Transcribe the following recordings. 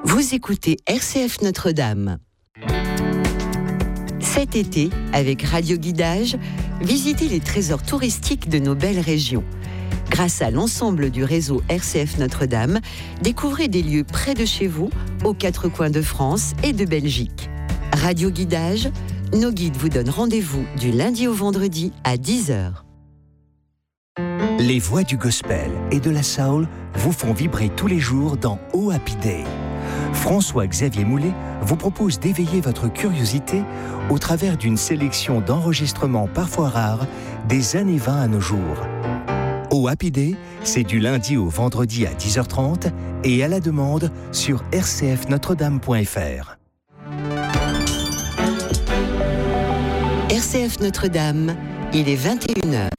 Vous écoutez RCF Notre-Dame. Cet été, avec Radio Guidage, visitez les trésors touristiques de nos belles régions. Grâce à l'ensemble du réseau RCF Notre-Dame, découvrez des lieux près de chez vous, aux quatre coins de France et de Belgique. Radio Guidage, nos guides vous donnent rendez-vous du lundi au vendredi à 10h. Les voix du gospel et de la soul vous font vibrer tous les jours dans Oh Happy Day. François-Xavier Moulet vous propose d'éveiller votre curiosité au travers d'une sélection d'enregistrements parfois rares des années 20 à nos jours. Oh Happy Day, c'est du lundi au vendredi à 10h30 et à la demande sur rcfnotredame.fr. RCF Notre-Dame, il est 21h.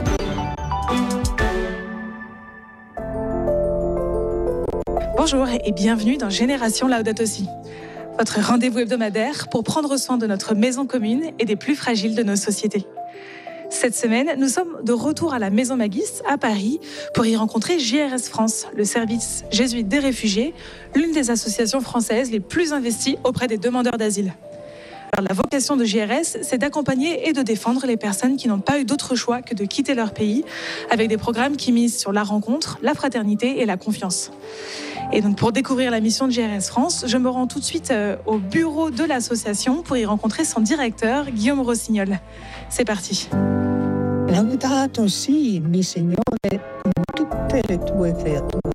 Bonjour et bienvenue dans Génération Laudato Si, votre rendez-vous hebdomadaire pour prendre soin de notre maison commune et des plus fragiles de nos sociétés. Cette semaine, nous sommes de retour à la Maison Magis à Paris pour y rencontrer JRS France, le service jésuite des réfugiés, l'une des associations françaises les plus investies auprès des demandeurs d'asile. Alors, la vocation de JRS, c'est d'accompagner et de défendre les personnes qui n'ont pas eu d'autre choix que de quitter leur pays, avec des programmes qui misent sur la rencontre, la fraternité et la confiance. Et donc pour découvrir la mission de JRS France, je me rends tout de suite au bureau de l'association pour y rencontrer son directeur, Guillaume Rossignol. C'est parti. Laudato si, mi Signore, con tutte le tue creature.